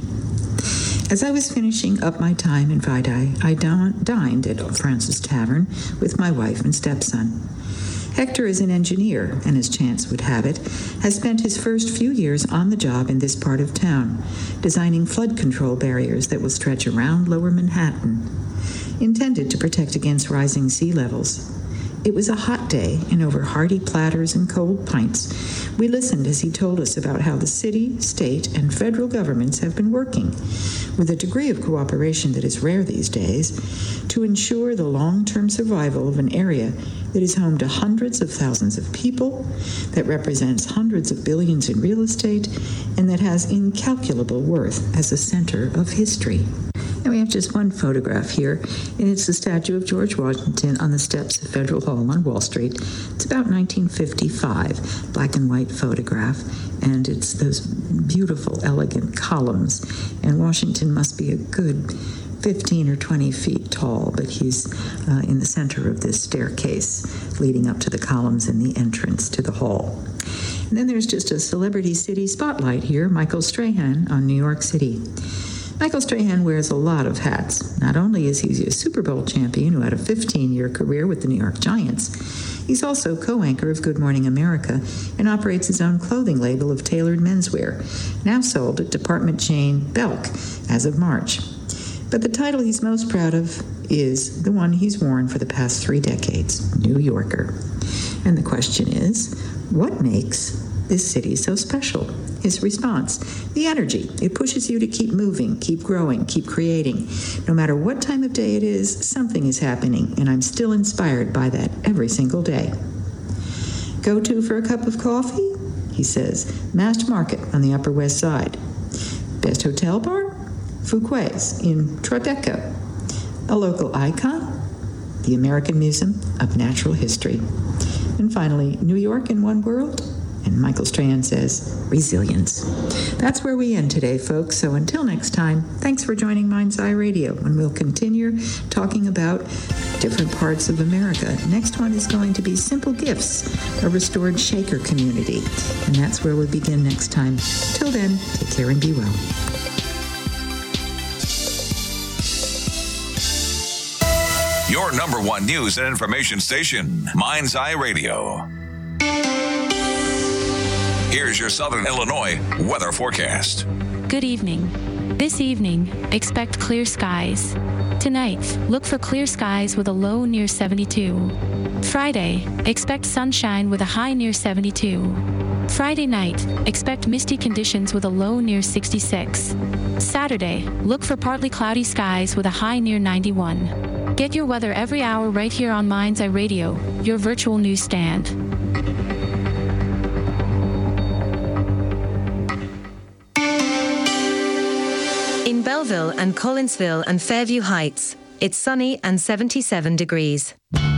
As I was finishing up my time in Vaitai, I dined at Francis Tavern with my wife and stepson. Hector is an engineer, and as chance would have it, has spent his first few years on the job in this part of town, designing flood control barriers that will stretch around Lower Manhattan, intended to protect against rising sea levels. It was a hot day, and over hearty platters and cold pints, we listened as he told us about how the city, state, and federal governments have been working, with a degree of cooperation that is rare these days, to ensure the long-term survival of an area that is home to hundreds of thousands of people, that represents hundreds of billions in real estate, and that has incalculable worth as a center of history. And we have just one photograph here, and it's the statue of George Washington on the steps of Federal Hall on Wall Street. It's about nineteen fifty-five, black and white photograph, and it's those beautiful, elegant columns. And Washington must be a good fifteen or twenty feet tall, but he's uh, in the center of this staircase leading up to the columns in the entrance to the hall. And then there's just a celebrity city spotlight here, Michael Strahan on New York City. Michael Strahan wears a lot of hats. Not only is he a Super Bowl champion who had a fifteen-year career with the New York Giants, he's also co-anchor of Good Morning America and operates his own clothing label of tailored menswear, now sold at department chain Belk as of March. But the title he's most proud of is the one he's worn for the past three decades, New Yorker. And the question is, what makes this city so special? His response, the energy. It pushes you to keep moving, keep growing, keep creating. No matter what time of day it is, something is happening, and I'm still inspired by that every single day. Go to for a cup of coffee? He says, Mast Market on the Upper West Side. Best hotel bar? Fuquay's in Tribeca. a local icon, the American Museum of Natural History. And finally, New York in one world, and Michael Strahan says, resilience. That's where we end today, folks. So until next time, thanks for joining Mind's Eye Radio, when we'll continue talking about different parts of America. Next one is going to be Simple Gifts, a restored Shaker community. And that's where we'll begin next time. Till then, take care and be well. Your number one news and information station, Mind's Eye Radio. Here's your Southern Illinois weather forecast. Good evening. This evening, expect clear skies. Tonight, look for clear skies with a low near seventy-two. Friday, expect sunshine with a high near seventy-two. Friday night, expect misty conditions with a low near sixty-six. Saturday, look for partly cloudy skies with a high near ninety-one. Get your weather every hour right here on Mind's Eye Radio, your virtual newsstand. In Belleville and Collinsville and Fairview Heights, it's sunny and seventy-seven degrees.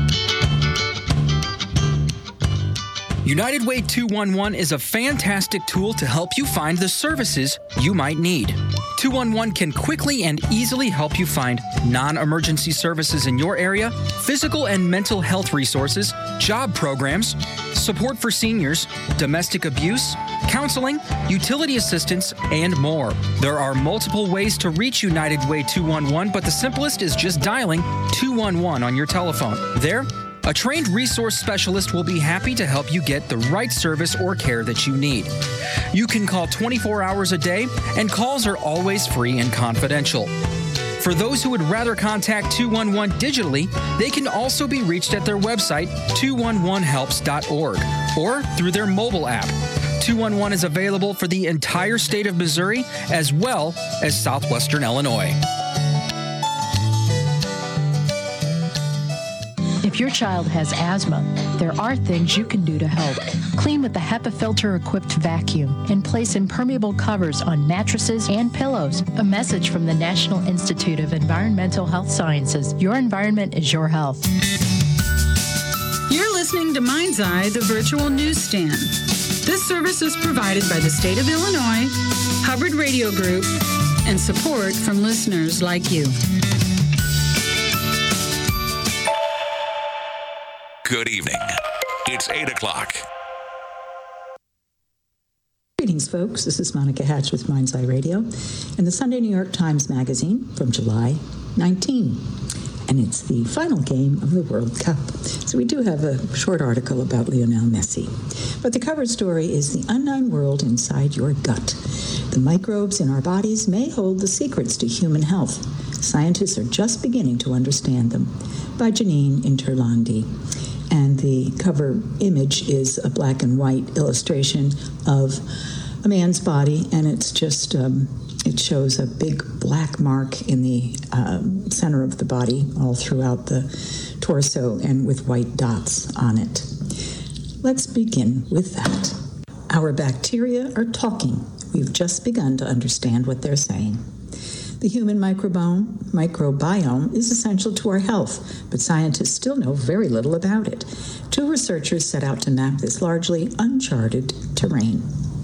United Way two one one is a fantastic tool to help you find the services you might need. two one one can quickly and easily help you find non-emergency services in your area, physical and mental health resources, job programs, support for seniors, domestic abuse, counseling, utility assistance, and more. There are multiple ways to reach United Way two one one, but the simplest is just dialing two one one on your telephone. There, a trained resource specialist will be happy to help you get the right service or care that you need. You can call twenty-four hours a day, and calls are always free and confidential. For those who would rather contact two one one digitally, they can also be reached at their website, two one one helps dot org, or through their mobile app. two one one is available for the entire state of Missouri as well as southwestern Illinois. If your child has asthma, there are things you can do to help. Clean with the HEPA filter-equipped vacuum and place impermeable covers on mattresses and pillows. A message from the National Institute of Environmental Health Sciences. Your environment is your health. You're listening to Mind's Eye, the virtual newsstand. This service is provided by the state of Illinois, Hubbard Radio Group, and support from listeners like you. Good evening. It's eight o'clock. Greetings, folks. This is Monica Hatch with Mind's Eye Radio and the Sunday New York Times Magazine from July nineteenth. And it's the final game of the World Cup. So we do have a short article about Lionel Messi. But the cover story is The Unknown World Inside Your Gut. The microbes in our bodies may hold the secrets to human health. Scientists are just beginning to understand them. By Janine Interlandi. And the cover image is a black and white illustration of a man's body, and it's just, um, it shows a big black mark in the um, center of the body, all throughout the torso, and with white dots on it. Let's begin with that. Our bacteria are talking. We've just begun to understand what they're saying. The human microbiome, microbiome is essential to our health, but scientists still know very little about it. Two researchers set out to map this largely uncharted terrain.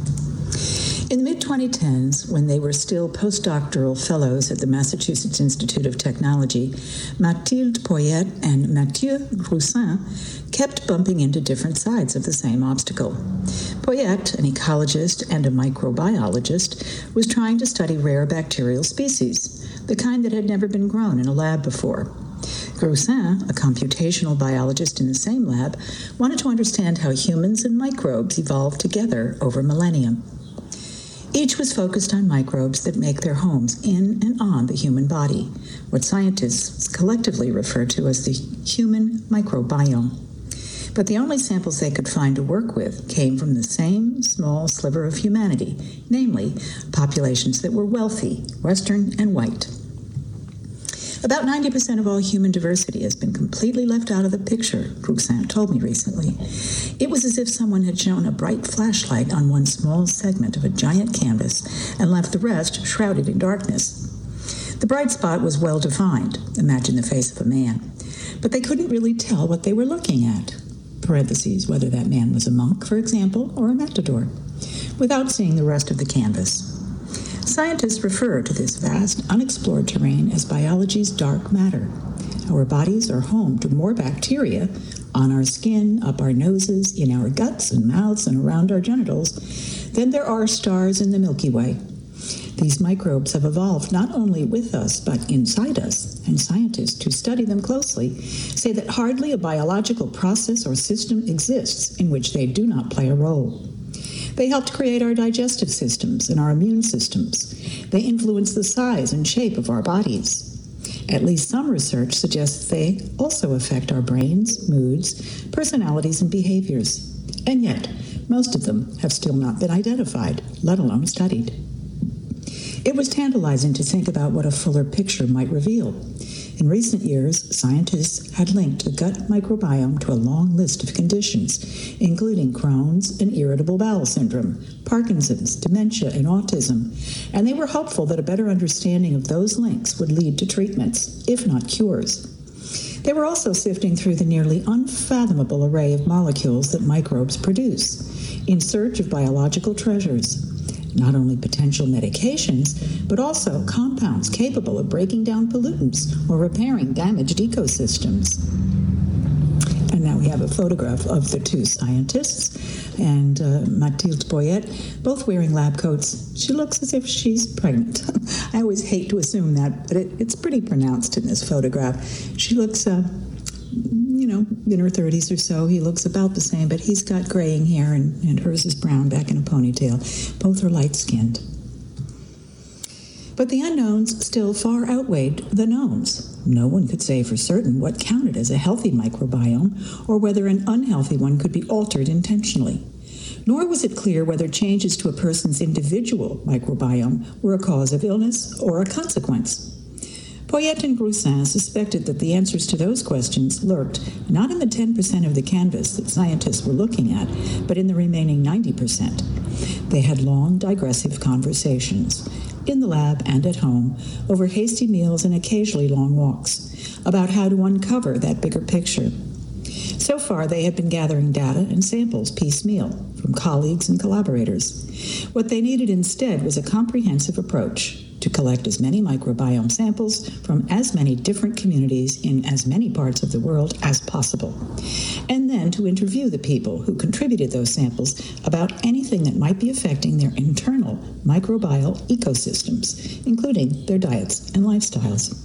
In the mid twenty tens, when they were still postdoctoral fellows at the Massachusetts Institute of Technology, Mathilde Poyet and Mathieu Groussin kept bumping into different sides of the same obstacle. Poyet, an ecologist and a microbiologist, was trying to study rare bacterial species, the kind that had never been grown in a lab before. Groussin, a computational biologist in the same lab, wanted to understand how humans and microbes evolved together over millennia. Each was focused on microbes that make their homes in and on the human body, what scientists collectively refer to as the human microbiome. But the only samples they could find to work with came from the same small sliver of humanity, namely populations that were wealthy, Western, and white. About ninety percent of all human diversity has been completely left out of the picture, Groussin told me recently. It was as if someone had shone a bright flashlight on one small segment of a giant canvas and left the rest shrouded in darkness. The bright spot was well defined, imagine the face of a man, but they couldn't really tell what they were looking at, parentheses, whether that man was a monk, for example, or a matador, without seeing the rest of the canvas. Scientists refer to this vast, unexplored terrain as biology's dark matter. Our bodies are home to more bacteria on our skin, up our noses, in our guts and mouths, and around our genitals than there are stars in the Milky Way. These microbes have evolved not only with us, but inside us, and scientists who study them closely say that hardly a biological process or system exists in which they do not play a role. They helped create our digestive systems and our immune systems. They influence the size and shape of our bodies. At least some research suggests they also affect our brains, moods, personalities, and behaviors. And yet, most of them have still not been identified, let alone studied. It was tantalizing to think about what a fuller picture might reveal. In recent years, scientists had linked the gut microbiome to a long list of conditions, including Crohn's and irritable bowel syndrome, Parkinson's, dementia, and autism, and they were hopeful that a better understanding of those links would lead to treatments, if not cures. They were also sifting through the nearly unfathomable array of molecules that microbes produce, in search of biological treasures. Not only potential medications, but also compounds capable of breaking down pollutants or repairing damaged ecosystems. And now we have a photograph of the two scientists and uh, Mathilde Boyette, both wearing lab coats. She looks as if she's pregnant. I always hate to assume that, but it, it's pretty pronounced in this photograph. She looks, uh, you know, in her thirties or so. He looks about the same, but he's got graying hair, and, and hers is brown back in a ponytail. Both are light-skinned. But the unknowns still far outweighed the knowns. No one could say for certain what counted as a healthy microbiome or whether an unhealthy one could be altered intentionally. Nor was it clear whether changes to a person's individual microbiome were a cause of illness or a consequence. Boyette and Groussin suspected that the answers to those questions lurked not in the ten percent of the canvas that scientists were looking at, but in the remaining ninety percent. They had long, digressive conversations, in the lab and at home, over hasty meals and occasionally long walks, about how to uncover that bigger picture. So far, they had been gathering data and samples piecemeal from colleagues and collaborators. What they needed instead was a comprehensive approach to collect as many microbiome samples from as many different communities in as many parts of the world as possible, and then to interview the people who contributed those samples about anything that might be affecting their internal microbial ecosystems, including their diets and lifestyles.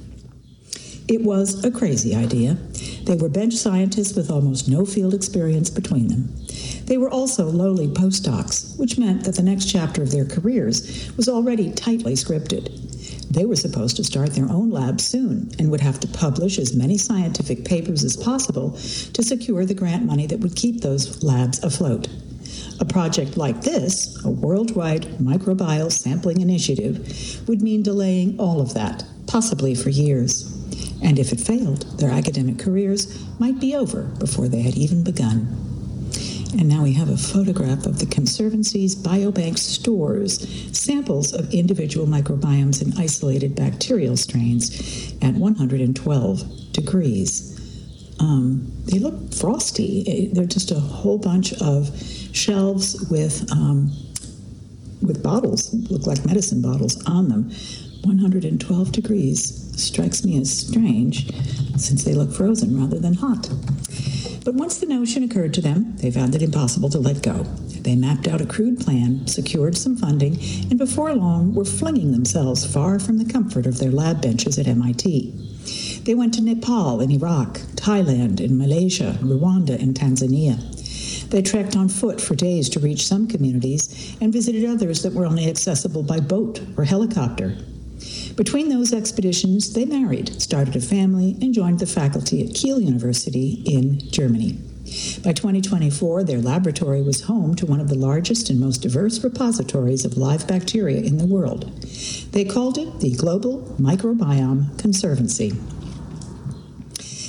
It was a crazy idea. They were bench scientists with almost no field experience between them. They were also lowly postdocs, which meant that the next chapter of their careers was already tightly scripted. They were supposed to start their own lab soon and would have to publish as many scientific papers as possible to secure the grant money that would keep those labs afloat. A project like this, a worldwide microbial sampling initiative, would mean delaying all of that, possibly for years. And if it failed, their academic careers might be over before they had even begun. And now we have a photograph of the Conservancy's biobank stores samples of individual microbiomes and isolated bacterial strains at one hundred twelve degrees. Um, they look frosty. They're just a whole bunch of shelves with um, with bottles, look like medicine bottles on them. one hundred twelve degrees strikes me as strange, since they look frozen rather than hot. But once the notion occurred to them, they found it impossible to let go. They mapped out a crude plan, secured some funding, and before long were flinging themselves far from the comfort of their lab benches at M I T. They went to Nepal and Iraq, Thailand and Malaysia, Rwanda and Tanzania. They trekked on foot for days to reach some communities and visited others that were only accessible by boat or helicopter. Between those expeditions, they married, started a family, and joined the faculty at Kiel University in Germany. By twenty twenty-four, their laboratory was home to one of the largest and most diverse repositories of live bacteria in the world. They called it the Global Microbiome Conservancy.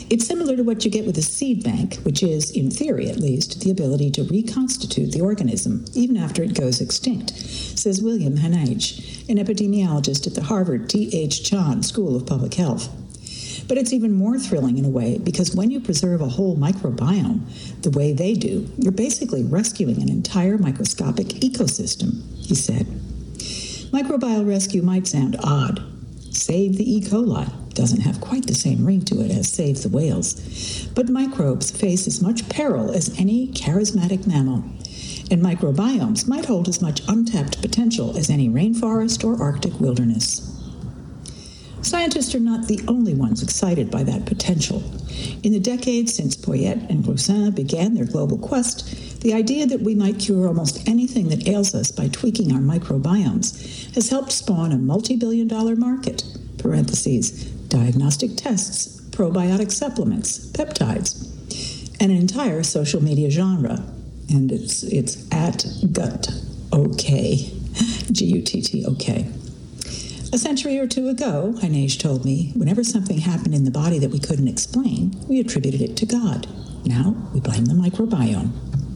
It's similar to what you get with a seed bank, which is, in theory at least, the ability to reconstitute the organism even after it goes extinct, says William Hanage, an epidemiologist at the Harvard T H Chan School of Public Health. But it's even more thrilling in a way because when you preserve a whole microbiome the way they do, you're basically rescuing an entire microscopic ecosystem, he said. Microbial rescue might sound odd. Save the E. coli doesn't have quite the same ring to it as save the whales. But microbes face as much peril as any charismatic mammal. And microbiomes might hold as much untapped potential as any rainforest or Arctic wilderness. Scientists are not the only ones excited by that potential. In the decades since Poyet and Groussin began their global quest, the idea that we might cure almost anything that ails us by tweaking our microbiomes has helped spawn a multi-billion dollar market, parentheses, diagnostic tests, probiotic supplements, peptides, and an entire social media genre. And it's, it's at gut OK, G U T T O K. A century or two ago, Hanage told me, whenever something happened in the body that we couldn't explain, we attributed it to God. Now we blame the microbiome.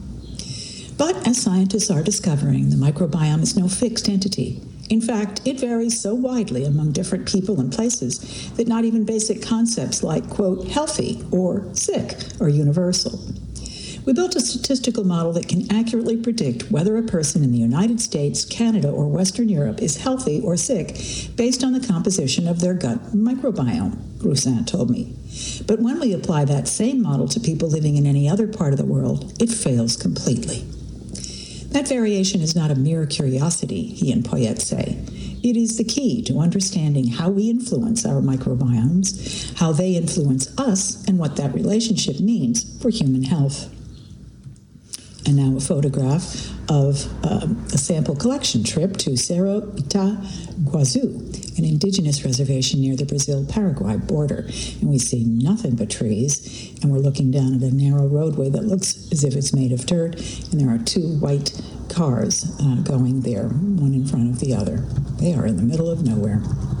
But as scientists are discovering, the microbiome is no fixed entity. In fact, it varies so widely among different people and places that not even basic concepts like, quote, healthy or sick are universal. We built a statistical model that can accurately predict whether a person in the United States, Canada, or Western Europe is healthy or sick based on the composition of their gut microbiome, Groussin told me. But when we apply that same model to people living in any other part of the world, it fails completely. That variation is not a mere curiosity, he and Poyet say. It is the key to understanding how we influence our microbiomes, how they influence us, and what that relationship means for human health. And now a photograph of um, a sample collection trip to Cerro Itaguazu, an indigenous reservation near the Brazil-Paraguay border. And we see nothing but trees, and we're looking down at a narrow roadway that looks as if it's made of dirt, and there are two white cars uh, going there, one in front of the other. They are in the middle of nowhere.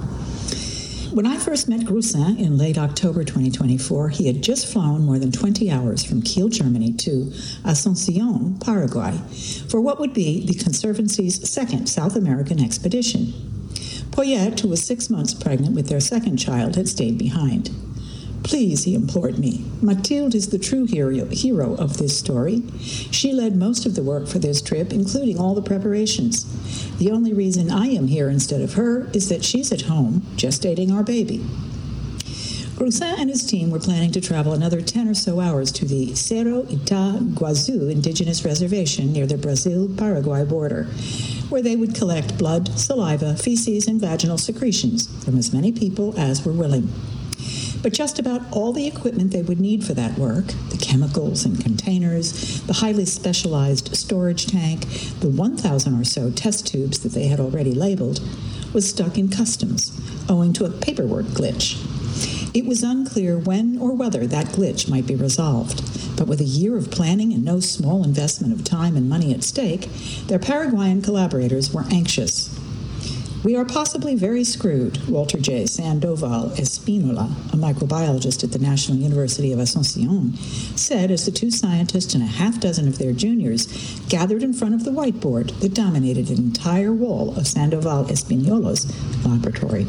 When I first met Groussin in late October twenty twenty-four, he had just flown more than twenty hours from Kiel, Germany to Asunción, Paraguay, for what would be the Conservancy's second South American expedition. Poyet, who was six months pregnant with their second child, had stayed behind. Please, he implored me. Mathilde is the true hero, hero of this story. She led most of the work for this trip, including all the preparations. The only reason I am here instead of her is that she's at home, gestating our baby. Groussin and his team were planning to travel another ten or so hours to the Cerro Itaguazu Indigenous Reservation near the Brazil-Paraguay border, where they would collect blood, saliva, feces, and vaginal secretions from as many people as were willing. But just about all the equipment they would need for that work, the chemicals and containers, the highly specialized storage tank, the one thousand or so test tubes that they had already labeled, was stuck in customs, owing to a paperwork glitch. It was unclear when or whether that glitch might be resolved, but with a year of planning and no small investment of time and money at stake, their Paraguayan collaborators were anxious. We are possibly very screwed, Walter J. Sandoval Espinola, a microbiologist at the National University of Asunción, said as the two scientists and a half dozen of their juniors gathered in front of the whiteboard that dominated an entire wall of Sandoval Espinola's laboratory.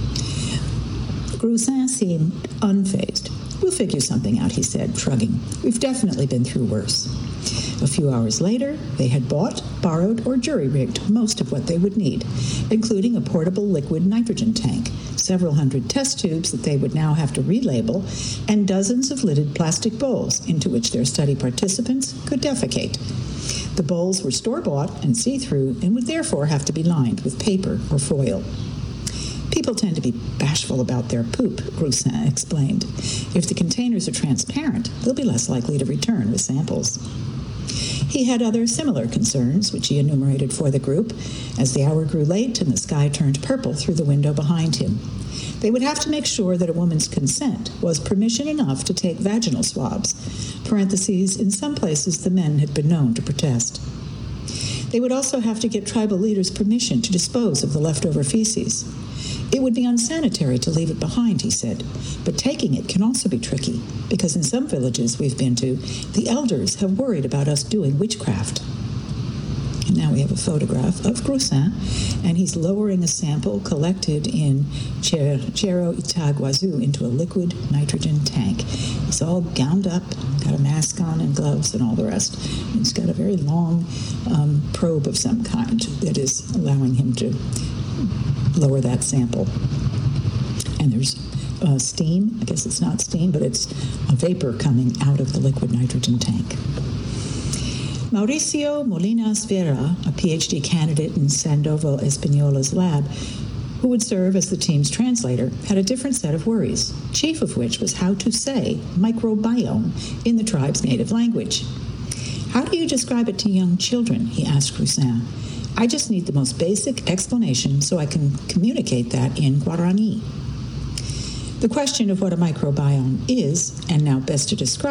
Groussin seemed unfazed. We'll figure something out, he said, shrugging. We've definitely been through worse. A few hours later, they had bought, borrowed, or jury-rigged most of what they would need, including a portable liquid nitrogen tank, several hundred test tubes that they would now have to relabel, and dozens of lidded plastic bowls into which their study participants could defecate. The bowls were store-bought and see-through and would therefore have to be lined with paper or foil. People tend to be bashful about their poop, Groussin explained. If the containers are transparent, they'll be less likely to return with samples. He had other similar concerns, which he enumerated for the group, as the hour grew late and the sky turned purple through the window behind him. They would have to make sure that a woman's consent was permission enough to take vaginal swabs, parentheses, in some places the men had been known to protest. They would also have to get tribal leaders' permission to dispose of the leftover feces. It would be unsanitary to leave it behind, he said, but taking it can also be tricky, because in some villages we've been to, the elders have worried about us doing witchcraft. And now we have a photograph of Groussin, and he's lowering a sample collected in Cerro Itaguazu into a liquid nitrogen tank. He's all gowned up, got a mask on and gloves and all the rest. He's got a very long um, probe of some kind that is allowing him to lower that sample. And there's uh, steam. I guess it's not steam, but it's a vapor coming out of the liquid nitrogen tank. Mauricio Molinas Vera, a P H D candidate in Sandoval Española's lab, who would serve as the team's translator, had a different set of worries, chief of which was how to say microbiome in the tribe's native language. How do you describe it to young children? He asked Groussin. I just need the most basic explanation so I can communicate that in Guarani. The question of what a microbiome is, and now best to describe,